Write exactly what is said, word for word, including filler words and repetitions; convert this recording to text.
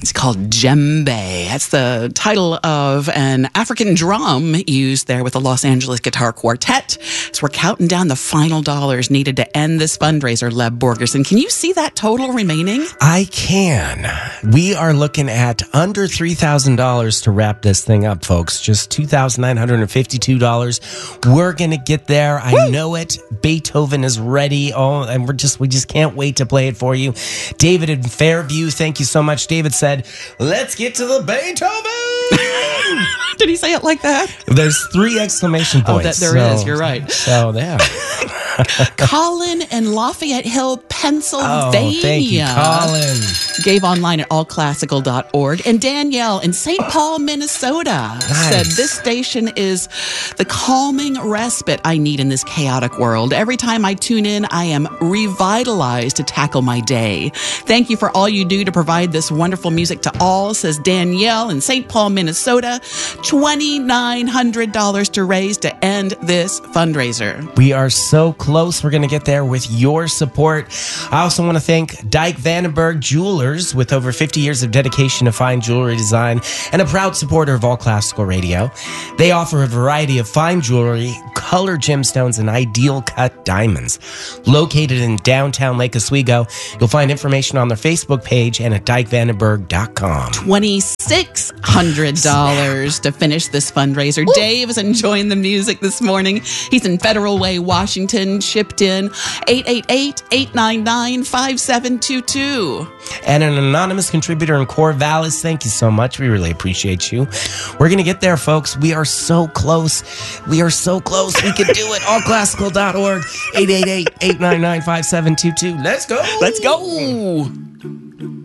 It's called Djembe. That's the title of an African drum used there with the Los Angeles Guitar Quartet. So we're counting down the final dollars needed to end this fundraiser, Leb Borgerson. Can you see that total remaining? I can. We are looking at under three thousand dollars to wrap this thing up, folks. Just two thousand nine hundred fifty-two dollars. We're going to get there. I Woo! know it. Beethoven is ready. Oh, and we're just, we just can't wait to play it for you. David in Fairview, thank you so much. David said, let's get to the Beethoven. Did he say it like that? There's three exclamation points. Oh, that, there so, is. You're right. So, yeah. Colin in Lafayette Hill, Pennsylvania. Oh, thank you, Colin. Gave online at all classical dot org. And Danielle in Saint Paul, Minnesota Nice. said, this station is the calming respite I need in this chaotic world. Every time I tune in, I am revitalized to tackle my day. Thank you for all you do to provide this wonderful music to all, says Danielle in Saint Paul, Minnesota. two thousand nine hundred dollars to raise to end this fundraiser. We are so close. We're going to get there with your support. I also want to thank Dyke Vandenberg Jewelers, with over fifty years of dedication to fine jewelry design and a proud supporter of All Classical Radio. They offer a variety of fine jewelry, colored gemstones, and ideal cut diamonds. Located in downtown Lake Oswego, you'll find information on their Facebook page and at dyke vandenberg dot com. two thousand six hundred dollars to finish this fundraiser. Woo! Dave is enjoying the music this morning. He's in Federal Way, Washington, shipped in eight eight eight, eight nine nine, five seven two two. And an anonymous contributor in Corvallis, thank you so much. We really appreciate you. We're going to get there, folks. We are so close. We are so close. We can do it. all classical dot org, eight eight eight, eight nine nine, five seven two two. Let's go. Let's go.